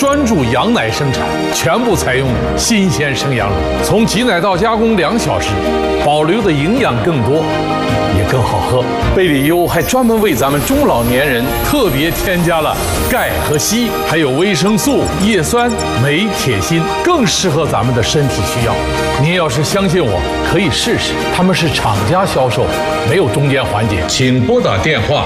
专注羊奶生产，全部采用新鲜生羊乳，从挤奶到加工2小时，保留的营养更多，也更好喝。贝里优还专门为咱们中老年人特别添加了钙和硒，还有维生素、叶酸、镁、铁、锌，更适合咱们的身体需要。您要是相信我，可以试试，他们是厂家销售，没有中间环节。请拨打电话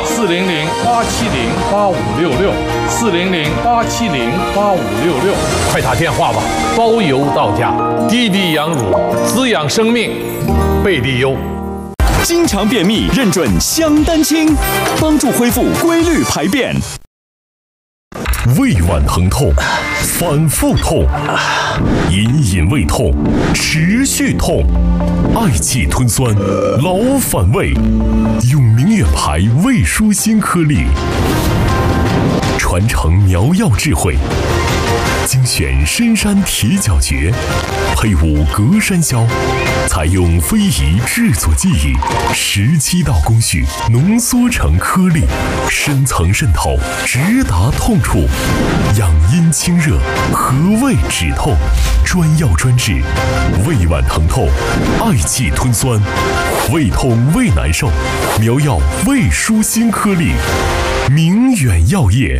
400-870-8566，400-870-8566，快打电话吧，包邮到家。滴滴羊乳，滋养生命，贝利优。 经常便秘，认准香丹清，帮助恢复规律排便。 胃脘疼痛，反复痛，隐隐胃痛，持续痛，嗳气吞酸，老反胃，用明远牌胃舒心颗粒，传承苗药智慧，精选深山铁角蕨，配伍隔山椒，采用非遗制作技艺，17道工序浓缩成颗粒，深层渗透，直达痛处，养阴清热，和胃止痛，专药专治，胃脘疼痛，嗳气吞酸，胃痛胃难受，苗药胃舒心颗粒，明远药业。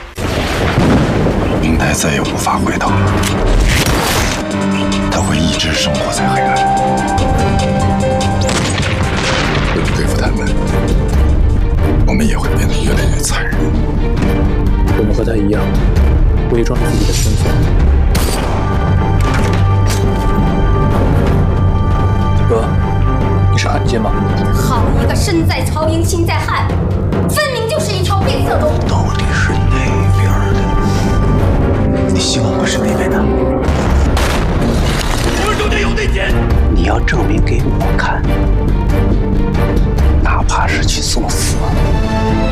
明代再也无法回头了，他会一直生活在黑暗。为了对付他们，我们也会变得越来越残忍。 我们和他一样，伪装自己的身份。哥，你是汉奸吗？ 好一个身在曹营心在汉，分明就是一条变色龙。 到底是哪边的？你希望我是哪边的？ 我们中间有内奸！ 你要证明给我看，